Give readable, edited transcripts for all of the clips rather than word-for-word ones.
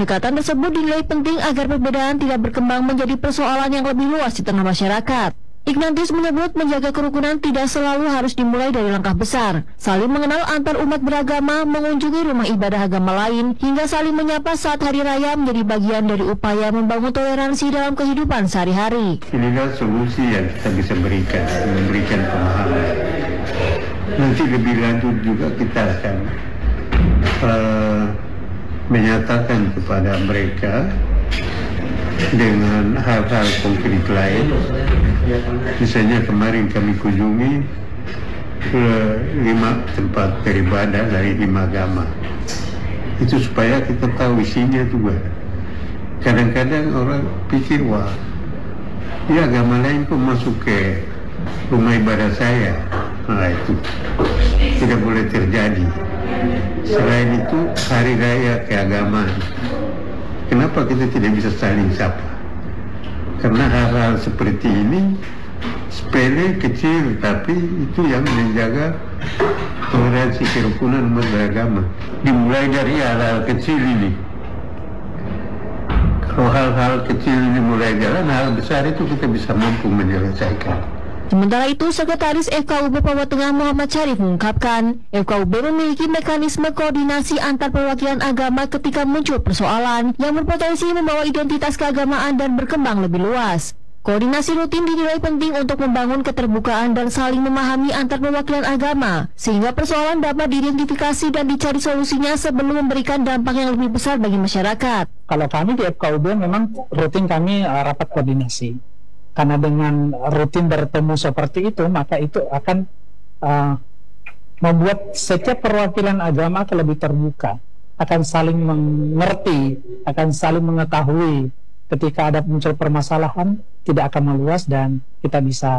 Pendekatan tersebut dinilai penting agar perbedaan tidak berkembang menjadi persoalan yang lebih luas di tengah masyarakat. Ignatius menyebut menjaga kerukunan tidak selalu harus dimulai dari langkah besar. Saling mengenal antar umat beragama, mengunjungi rumah ibadah agama lain, hingga saling menyapa saat hari raya menjadi bagian dari upaya membangun toleransi dalam kehidupan sehari-hari. Inilah solusi yang kita bisa memberikan pemahaman. Nanti lebih lanjut juga kita akan menyatakan kepada mereka dengan hal-hal konkret lain. Misalnya kemarin kami kunjungi 5 tempat beribadah dari 5 agama. Itu supaya kita tahu isinya juga. Kadang-kadang orang pikir, wah, ya agama lain kok masuk ke rumah ibadah saya. Nah, itu tidak boleh terjadi. Selain itu, hari raya keagamaan, kenapa kita tidak bisa saling sapa? Karena hal-hal seperti ini sepele, kecil, tapi itu yang menjaga toleransi kerukunan umat beragama. Dimulai dari hal-hal kecil ini. Kalau hal-hal kecil ini mulai jalan, hal besar itu kita bisa mampu menyelesaikan. Sementara itu, Sekretaris FKUB Papua Tengah Muhammad Syarif mengungkapkan, FKUB memiliki mekanisme koordinasi antar perwakilan agama ketika muncul persoalan yang berpotensi membawa identitas keagamaan dan berkembang lebih luas. Koordinasi rutin dinilai penting untuk membangun keterbukaan dan saling memahami antar perwakilan agama, sehingga persoalan dapat diidentifikasi dan dicari solusinya sebelum memberikan dampak yang lebih besar bagi masyarakat. Kalau kami di FKUB memang rutin kami rapat koordinasi. Karena dengan rutin bertemu seperti itu, maka itu akan membuat setiap perwakilan agama lebih terbuka, akan saling mengerti, akan saling mengetahui. Ketika ada muncul permasalahan, tidak akan meluas dan kita bisa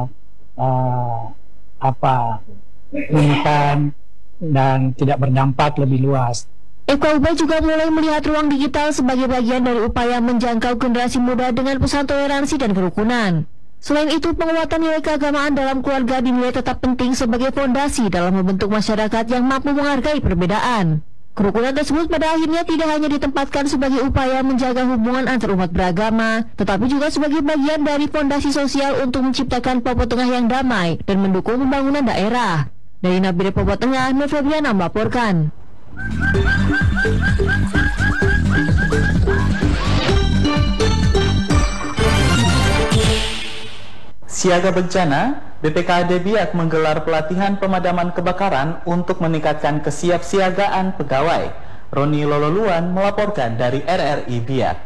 menekan dan tidak berdampak lebih luas. FKUB juga mulai melihat ruang digital sebagai bagian dari upaya menjangkau generasi muda dengan pesan toleransi dan kerukunan. Selain itu, penguatan nilai keagamaan dalam keluarga dinilai tetap penting sebagai fondasi dalam membentuk masyarakat yang mampu menghargai perbedaan. Kerukunan tersebut pada akhirnya tidak hanya ditempatkan sebagai upaya menjaga hubungan antar umat beragama, tetapi juga sebagai bagian dari fondasi sosial untuk menciptakan Papua Tengah yang damai dan mendukung pembangunan daerah. Dari Nabire Papua Tengah, Nur Febriana melaporkan. Siaga bencana, BPKD Biak menggelar pelatihan pemadaman kebakaran untuk meningkatkan kesiapsiagaan pegawai. Roni Lololuan melaporkan dari RRI Biak.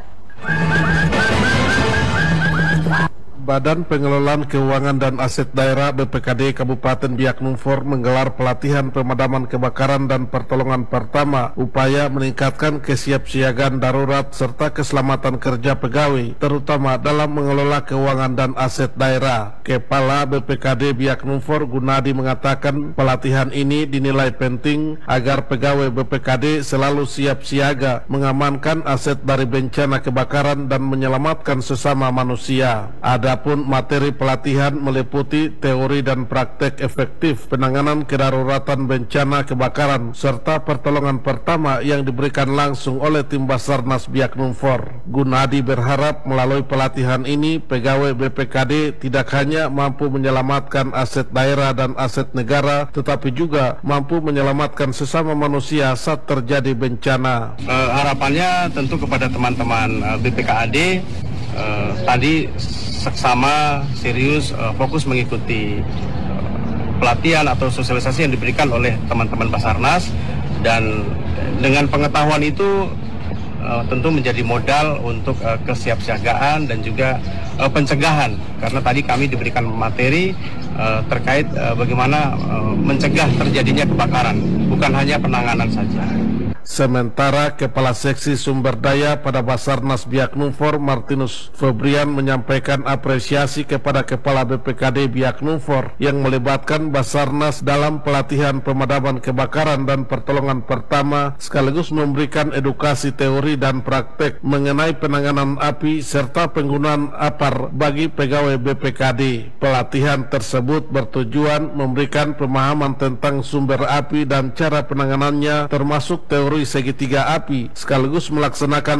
Badan Pengelolaan Keuangan dan Aset Daerah BPKD Kabupaten Biak Numfor menggelar pelatihan pemadaman kebakaran dan pertolongan pertama, upaya meningkatkan kesiapsiagaan darurat serta keselamatan kerja pegawai, terutama dalam mengelola keuangan dan aset daerah. Kepala BPKD Biak Numfor Gunadi mengatakan pelatihan ini dinilai penting agar pegawai BPKD selalu siap siaga mengamankan aset dari bencana kebakaran dan menyelamatkan sesama manusia. Adapun materi pelatihan meliputi teori dan praktek efektif penanganan kedaruratan bencana kebakaran serta pertolongan pertama yang diberikan langsung oleh tim Basarnas Biak Numfor. Gunadi berharap melalui pelatihan ini pegawai BPKD tidak hanya mampu menyelamatkan aset daerah dan aset negara, tetapi juga mampu menyelamatkan sesama manusia saat terjadi bencana. Harapannya tentu kepada teman-teman BPKAD tadi seksama serius fokus mengikuti pelatihan atau sosialisasi yang diberikan oleh teman-teman Basarnas, dan dengan pengetahuan itu tentu menjadi modal untuk kesiapsiagaan dan juga pencegahan, karena tadi kami diberikan materi terkait bagaimana mencegah terjadinya kebakaran, bukan hanya penanganan saja. Sementara Kepala Seksi Sumber Daya pada Basarnas Biak Numfor Martinus Febrian menyampaikan apresiasi kepada Kepala BPKD Biak Numfor yang melibatkan Basarnas dalam pelatihan pemadaman kebakaran dan pertolongan pertama, sekaligus memberikan edukasi teori dan praktek mengenai penanganan api serta penggunaan APAR bagi pegawai BPKD. Pelatihan tersebut bertujuan memberikan pemahaman tentang sumber api dan cara penanganannya, termasuk teori segitiga api, sekaligus melaksanakan